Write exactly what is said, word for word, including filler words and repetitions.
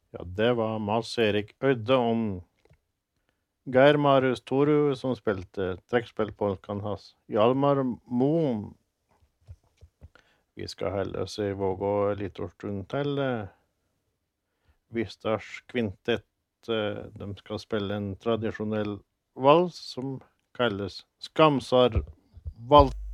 Ja, det var Mats-Erik Ødde om Geir Marius Toru som spilte trekkspillpolkan hans. Hjalmar Moen. Vi skal holde oss i Vågå en liten stund til. Vistars Kvintett, de skal spille en tradisjonell vals som kalles Skamsar Vals.